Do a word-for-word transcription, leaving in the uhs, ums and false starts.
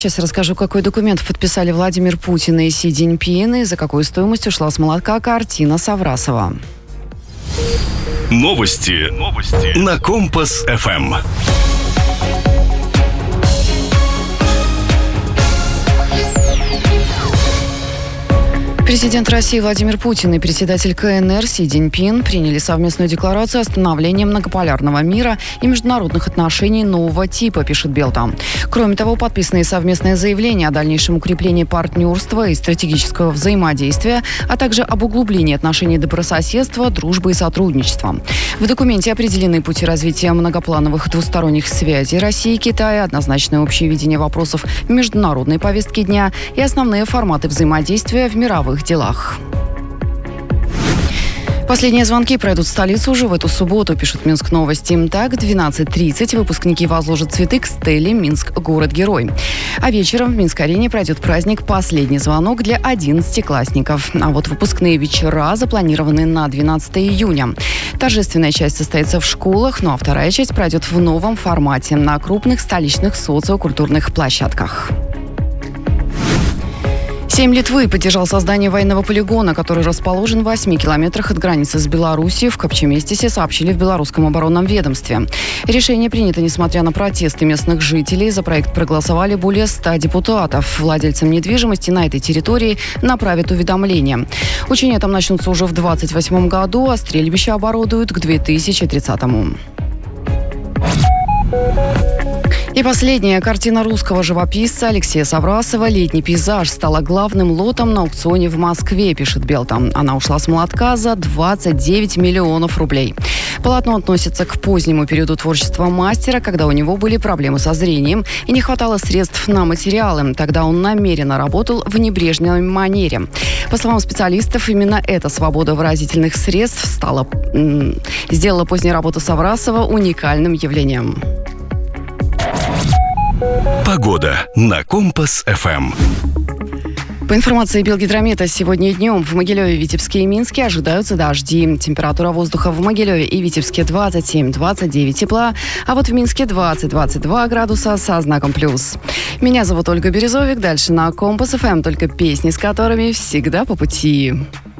Сейчас расскажу, какой документ подписали Владимир Путин и Си Цзиньпин, и за какую стоимость ушла с молотка картина Саврасова. Новости. Новости. На Компас-ФМ. Президент России Владимир Путин и председатель ка эн эр Си Цзиньпин приняли совместную декларацию о становлении многополярного мира и международных отношений нового типа, пишет Белта. Кроме того, подписаны совместное заявление о дальнейшем укреплении партнерства и стратегического взаимодействия, а также об углублении отношений добрососедства, дружбы и сотрудничества. В документе определены пути развития многоплановых двусторонних связей России и Китая, однозначное общее видение вопросов международной повестки дня и основные форматы взаимодействия в мировых делах. Последние звонки пройдут в столицу уже в эту субботу, пишут Минск Новости. Так, в двенадцать тридцать выпускники возложат цветы к стеле «Минск. Город-герой». А вечером в Минск-арене пройдет праздник «Последний звонок» для одиннадцатиклассников. А вот выпускные вечера запланированы на двенадцатое июня. Торжественная часть состоится в школах, ну а вторая часть пройдет в новом формате на крупных столичных социокультурных площадках. Сейм Литвы поддержал создание военного полигона, который расположен в восьми километрах от границы с Белоруссией. В Копчеместисе сообщили в белорусском оборонном ведомстве. Решение принято несмотря на протесты местных жителей. За проект проголосовали более ста депутатов. Владельцам недвижимости на этой территории направят уведомление. Учения там начнутся уже в двадцать восьмом году, а стрельбище оборудуют к две тысячи тридцатому. И последняя картина русского живописца Алексея Саврасова «Летний пейзаж» стала главным лотом на аукционе в Москве, пишет Белта. Она ушла с молотка за двадцать девять миллионов рублей. Полотно относится к позднему периоду творчества мастера, когда у него были проблемы со зрением и не хватало средств на материалы. Тогда он намеренно работал в небрежной манере. По словам специалистов, именно эта свобода выразительных средств стала, м- сделала позднюю работу Саврасова уникальным явлением. Погода на Компас-ФМ. По информации Белгидромета, сегодня днем в Могилеве, Витебске и Минске ожидаются дожди. Температура воздуха в Могилеве и Витебске двадцать семь - двадцать девять тепла, а вот в Минске двадцать - двадцать два градуса со знаком плюс. Меня зовут Ольга Березовик. Дальше на Компас-ФМ только песни, с которыми всегда по пути.